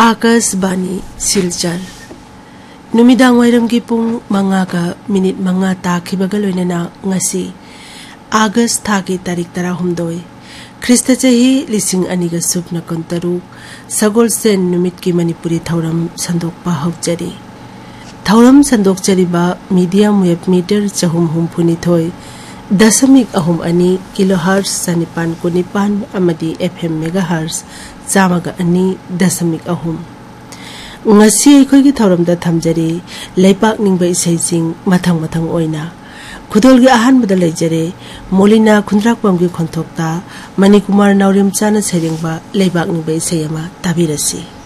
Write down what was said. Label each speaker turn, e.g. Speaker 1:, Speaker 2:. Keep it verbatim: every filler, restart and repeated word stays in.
Speaker 1: आकाशवाणी सिलचर नुमिदांग वायरमगी पुंग मंगा का मिनिट मंगा ताखिबगा लोइनना ngasi आगस्ट थागी तारीख तरा हुमदोय ख्रिस्त चही लिसिंग अनिगा सुपना कंतरु सगोल सेन नुमित की Manipuri थौरम संदोकपा hosiery थौरम संदोकचरीबा medium wave metre चहुम हुमफुनिथोय दशमिक अहुम अनि किलोहर्ट्ज सनिपान कुनिपान अमदी एफएम मेगाहर्ट्ज चामगा अनि दशमिक अहुम ngasi अखोय की थौरम दा थमजरी लेपाक निंगबा इसैजिंग मथंग मथंग ओइना खुदोल की आहान बदल लेजरे मोलिना खुंद्राकपम की खंथोक्ता मणिकुमार नावरिम चाना सेरिंगबा लेबाक निंगबा इसैयमा ताबिरसी।